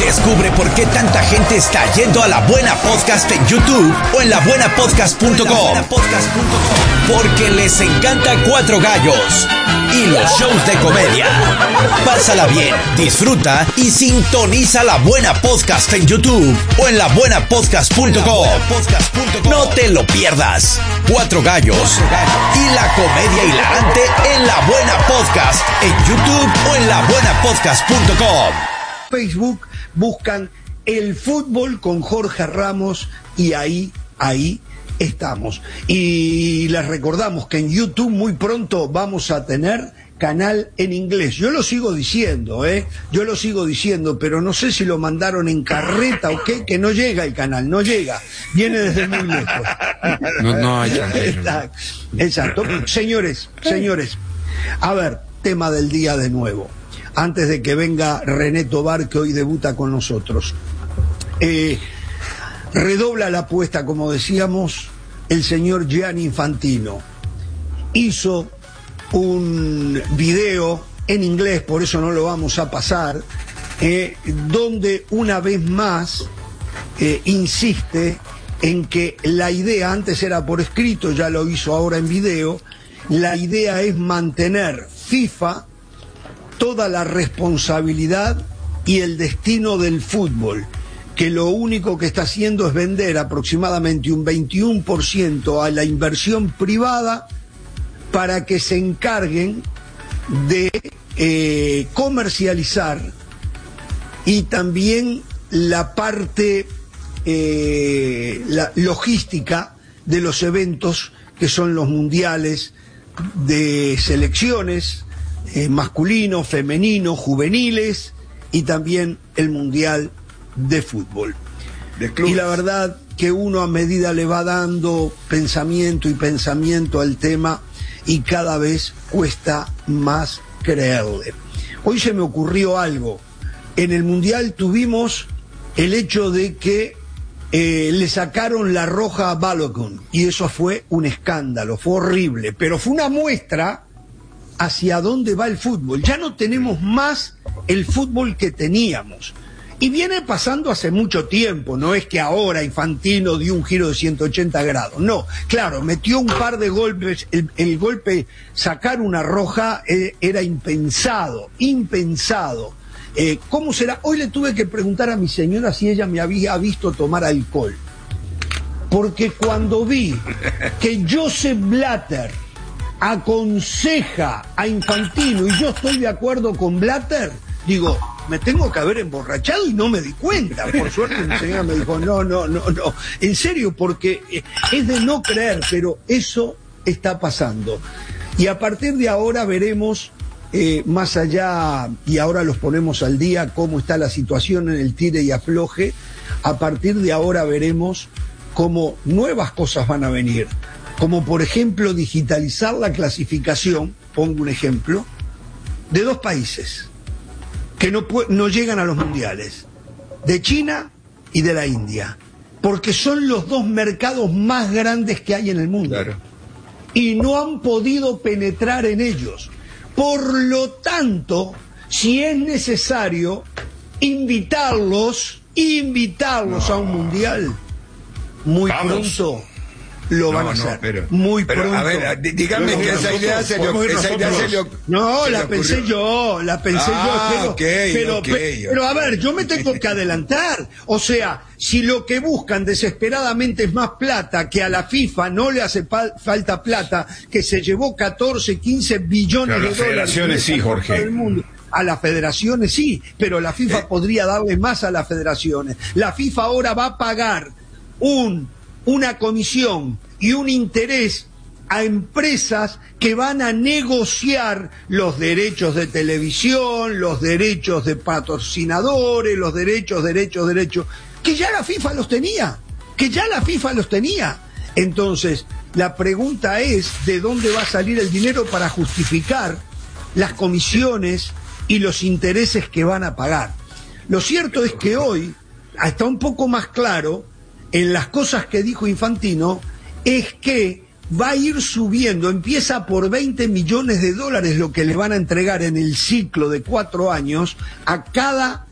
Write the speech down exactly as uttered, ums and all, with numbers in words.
Descubre por qué tanta gente está yendo a La Buena Podcast en YouTube o en la buena podcast punto com. Porque les encanta Cuatro Gallos y los shows de comedia. Pásala bien, disfruta y sintoniza La Buena Podcast en YouTube o en la buena podcast punto com. No te lo pierdas. Cuatro Gallos y la comedia hilarante en La Buena Podcast en YouTube o en la buena podcast punto com. Facebook buscan El Fútbol con Jorge Ramos y ahí, ahí estamos. Y les recordamos que en YouTube muy pronto vamos a tener canal en inglés. Yo lo sigo diciendo, ¿eh? Yo lo sigo diciendo, pero no sé si lo mandaron en carreta o qué, que no llega el canal, no llega. Viene desde muy lejos. No, no hay Exacto. Exacto. Señores, señores, a ver, tema del día de nuevo. Antes de que venga René Tobar, que hoy debuta con nosotros. Eh, redobla la apuesta, como decíamos, el señor Gianni Infantino. Hizo un video en inglés, por eso no lo vamos a pasar, eh, donde una vez más eh, insiste en que la idea, antes era por escrito, ya lo hizo ahora en video, la idea es mantener FIFA toda la responsabilidad y el destino del fútbol, que lo único que está haciendo es vender aproximadamente un veintiuno por ciento a la inversión privada para que se encarguen de eh, comercializar y también la parte eh, la logística de los eventos que son los mundiales de selecciones, Eh, masculinos, femeninos, juveniles y también el mundial de fútbol. De y la verdad que uno a medida le va dando pensamiento y pensamiento al tema y cada vez cuesta más creerle. Hoy se me ocurrió algo. En el mundial tuvimos el hecho de que eh, le sacaron la roja a Balogun y eso fue un escándalo, fue horrible, pero fue una muestra hacia dónde va el fútbol. Ya no tenemos más el fútbol que teníamos. Y viene pasando hace mucho tiempo, no es que ahora Infantino dio un giro de ciento ochenta grados, no, claro, metió un par de golpes, el, el golpe, sacar una roja eh, era impensado, impensado. Eh, ¿Cómo será? Hoy le tuve que preguntar a mi señora si ella me había visto tomar alcohol, porque cuando vi que Joseph Blatter aconseja a Infantino y yo estoy de acuerdo con Blatter, digo, me tengo que haber emborrachado y no me di cuenta. Por suerte mi señora me dijo, no, no, no, no, en serio, porque es de no creer, pero eso está pasando. Y a partir de ahora veremos, eh, más allá, y ahora los ponemos al día, cómo está la situación en el tire y afloje. A partir de ahora veremos cómo nuevas cosas van a venir, como por ejemplo digitalizar la clasificación, pongo un ejemplo, de dos países que no, no llegan a los mundiales, de China y de la India, porque son los dos mercados más grandes que hay en el mundo. Claro. Y no han podido penetrar en ellos. Por lo tanto, si es necesario invitarlos, invitarlos no. a un mundial, muy Vamos. pronto lo van no, a hacer. No, pero, muy pero, pronto. A ver, dígame que esa idea se le ocurrió. No, se la pensé ocurrió. yo, la pensé ah, yo. Pero, okay, pero, okay, pero, okay. pero a ver, yo me tengo que adelantar. O sea, si lo que buscan desesperadamente es más plata, que a la FIFA no le hace pa falta plata, que se llevó catorce, quince billones pero de las dólares. Federaciones sí, Jorge. Del mundo. A las federaciones sí, pero la FIFA eh. podría darle más a las federaciones. La FIFA ahora va a pagar un una comisión y un interés a empresas que van a negociar los derechos de televisión, los derechos de patrocinadores, los derechos, derechos, derechos, que ya la FIFA los tenía, que ya la FIFA los tenía. Entonces, la pregunta es, ¿de dónde va a salir el dinero para justificar las comisiones y los intereses que van a pagar? Lo cierto es que hoy está un poco más claro en las cosas que dijo Infantino, es que va a ir subiendo, empieza por veinte millones de dólares lo que le van a entregar en el ciclo de cuatro años a cada